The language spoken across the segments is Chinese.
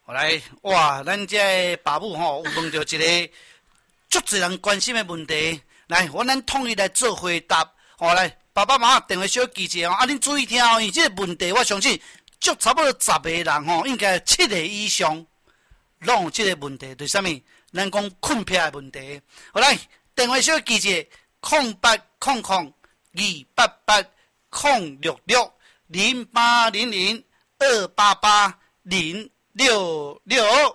来，哇，咱这爸母有问到一个足侪人关心的问题，来，咱统一来做回答。来，爸爸妈妈电话小记者恁注意听因为这个问题我相信差不多10个人应该7个以上，拢有这个问题，就是啥物？咱讲困癖的问题。来，电话小记者0800-288-066。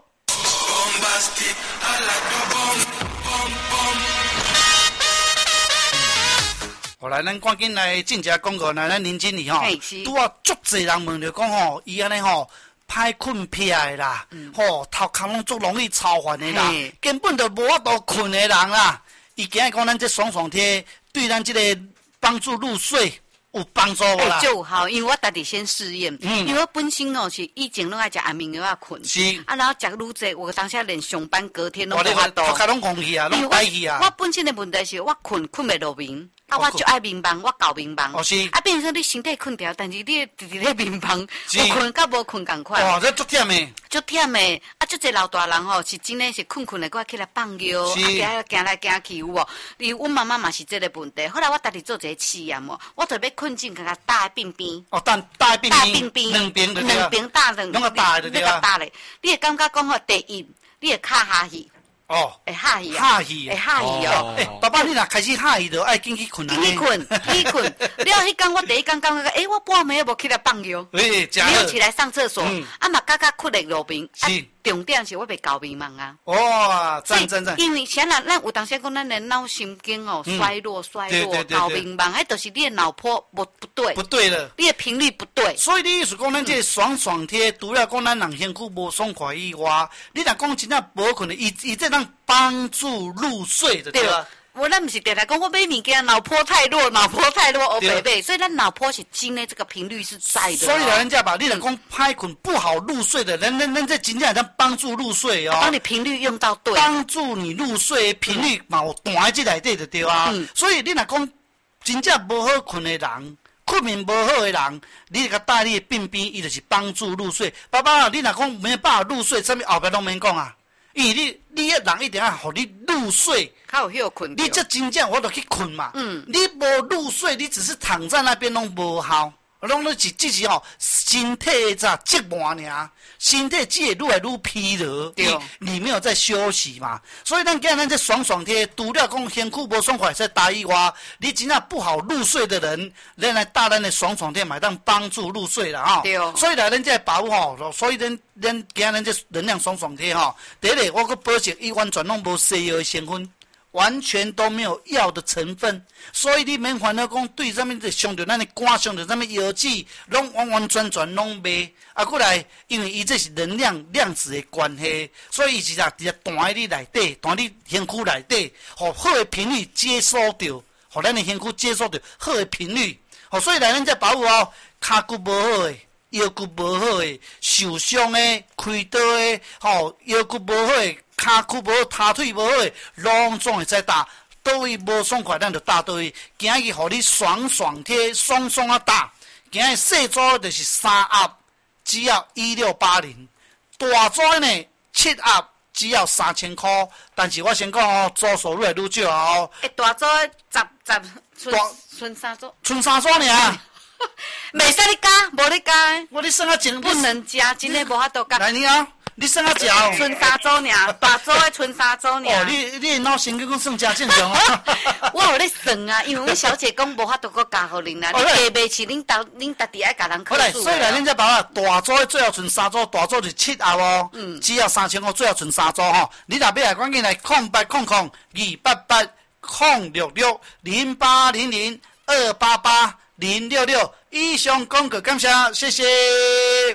好来，咱赶紧来进一下广告，咱林经理拄啊足侪人问着讲伊安尼歹困癖的啦，头壳拢足容易操烦的啦，根本就无法度困的人啦。伊今日讲咱这爽爽贴对咱这个帮助入睡有帮助无啦？ 就有效，因为我家己先试验，因为我本身是以前拢爱食安眠药困， 是然后食愈济，我当时连上班隔天拢无法度，头壳拢空去啊，拢呆去啊。 我本身的问题是我困袂落眠。我就爱眠梦，我搞眠梦。 是。 变成说你身体困掉，但是你直咧眠梦，有困甲无困共款。 这足忝的。 足忝的，足侪老大人是真的是困的，我起来放尿，行来行去有无？阮妈妈嘛是这个问题。后来我家己做一个试验我就要困进，甲搭在鬓边。 搭在鬓边。两边搭两。 拢个搭的对啊。 搭咧，你会感觉讲第一，你会卡下去。会哈气啊！会哈气哦！ 爸爸，你若开始哈气，就爱紧去困啊！ 紧去困。了，迄天我第一天感觉，我半暝无起来放尿，没有起来上厕所，嘛感觉困得落眠。 是。 重点是我袂搞迷茫啊！ 哇，赞！ 因为显然咱有当时讲咱的脑神经衰弱，搞迷茫，迄就是你的脑波不对了， 你的频率不对。 所以你意思讲，咱这爽爽贴，除了讲咱人身躯无爽快以外，你若讲真正无可能，伊这能帮助入睡的对吧？ 咱不是常常讲我买物件脑波太弱，所以咱脑波是真的，这个频率是在的。 所以老人家吧，你若讲歹困不好入睡的人，咱这真正能帮助入睡哦。 当你频率用到对， 帮助你入睡频率嘛有弹在这内底就对啊。所以你若讲真正无好困的人，困眠无好的人，你甲带你的鬓边，伊就是帮助入睡。爸爸，你若讲没办法入睡，啥物后壁拢免讲啊。因为你人一定要互你入睡， 较有困。 你这真正我就去困嘛。你无入睡，你只是躺在那边拢无效，拢只是身体在折磨尔，身体只会愈来愈疲劳。你没有在休息嘛？所以咱今日咱这爽爽贴，除了讲身躯无爽快在打以外，你真正不好入睡的人，咱来搭咱的爽爽贴，买当帮助入睡啦所以来咱这保所以咱今日这能量爽爽贴第一个我阁保证伊完全拢无西药的成分。完全都没有药的成分，所以你免烦恼讲对啥物就伤着咱的肝，伤着啥物药剂，拢完全拢袂。过来，因为伊这是能量量子的关系，所以伊是直接弹在你内底，弹你身躯内底，好的频率接收到，互咱的身躯接收到好的频率。所以来咱这保护骹骨无好的。腰骨无好的、受伤的、开刀的、腰骨无好的、骹骨无好、踏腿无好的，拢总会在打。倒位无爽快，咱就打倒位。今日互你爽爽贴，爽爽啊打。今日细组就是3盒，只要1680；大组呢7盒，只要3000块。但是我先讲组数愈来愈少大组剩3组， 剩3组尔。 袂使你加，无你加。 我你算啊真不能加，真诶无法度加。 来你啊，你算啊食哦。 剩3组尔，大组诶剩3组尔。 你脑神经讲算真正常啊。 我有咧算啊，因为阮小姐讲无法度搁加互恁啦。你加袂起，恁家己爱甲人克数。 所以来恁这爸爸大组最后剩3组，大组是7盒哦。只要3000块，最后剩3组你若要来，赶紧来0800-288-066-0800-288-066。以上广告感谢，谢谢。